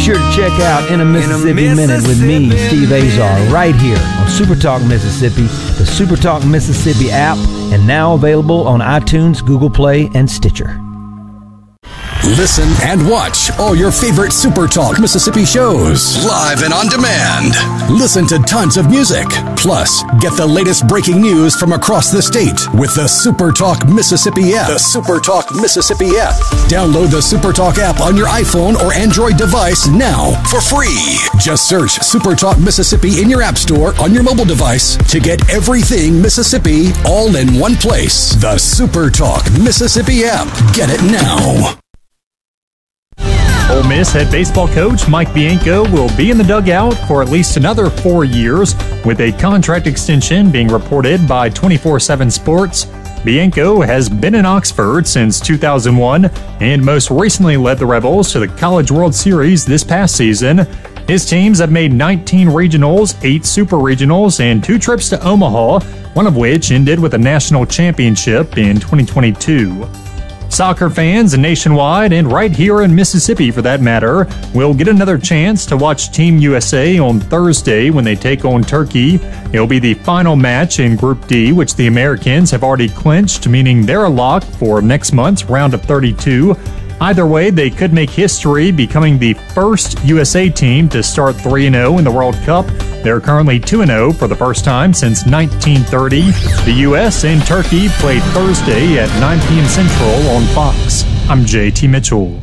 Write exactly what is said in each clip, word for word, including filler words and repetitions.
sure to check out In a Mississippi, In a Mississippi Minute with me, Steve Azar, right here on Super Talk Mississippi, the Super Talk Mississippi app, and now available on iTunes, Google Play, and Stitcher. Listen and watch all your favorite Super Talk Mississippi shows live and on demand. Listen to tons of music. Plus, get the latest breaking news from across the state with the Super Talk Mississippi app. The Super Talk Mississippi app. Download the Super Talk app on your iPhone or Android device now for free. Just search Super Talk Mississippi in your app store on your mobile device to get everything Mississippi all in one place. The Super Talk Mississippi app. Get it now. Ole Miss head baseball coach Mike Bianco will be in the dugout for at least another four years, with a contract extension being reported by twenty-four seven Sports. Bianco has been in Oxford since two thousand one and most recently led the Rebels to the College World Series this past season. His teams have made nineteen regionals, eight super regionals, and two trips to Omaha, one of which ended with a national championship in twenty twenty-two. Soccer fans nationwide, and right here in Mississippi for that matter, will get another chance to watch Team U S A on Thursday when they take on Turkey. It'll be the final match in Group D, which the Americans have already clinched, meaning they're a lock for next month's round of thirty-two. Either way, they could make history, becoming the first U S A team to start three and oh in the World Cup. They're currently two and oh for the first time since nineteen thirty. The U S and Turkey play Thursday at nine p.m. Central on Fox. I'm J T Mitchell.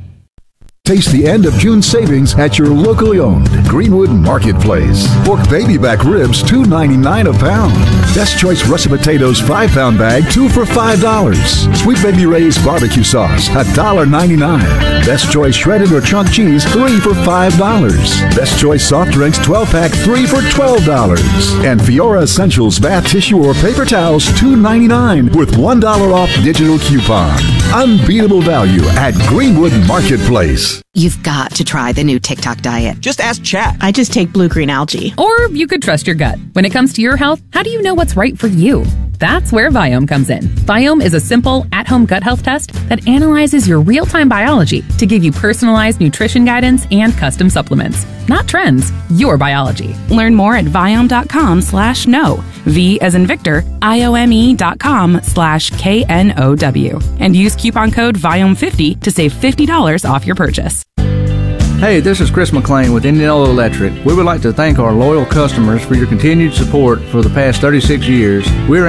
Taste the end of June savings at your locally owned Greenwood Marketplace. Pork baby back ribs, two ninety-nine a pound. Best Choice russet potatoes, five pound bag, two for five dollars. Sweet Baby Ray's barbecue sauce, one ninety-nine. Best Choice shredded or chunk cheese, three for five dollars. Best Choice soft drinks, twelve pack, three for twelve dollars. And Fiora Essentials bath tissue or paper towels, two ninety-nine with one dollar off digital coupon. Unbeatable value at Greenwood Marketplace. You've got to try the new TikTok diet. Just ask Chat. I just take blue-green algae. Or you could trust your gut. When it comes to your health, how do you know what's right for you? That's where Viome comes in. Viome is a simple, at-home gut health test that analyzes your real-time biology to give you personalized nutrition guidance and custom supplements. Not trends, your biology. Learn more at Viome.com slash no. V as in Victor, I-O-M-E dot com slash K N O W. And use coupon code Viome fifty to save fifty dollars off your purchase. Hey, this is Chris McLean with Indianola Electric. We would like to thank our loyal customers for your continued support for the past thirty-six years. We're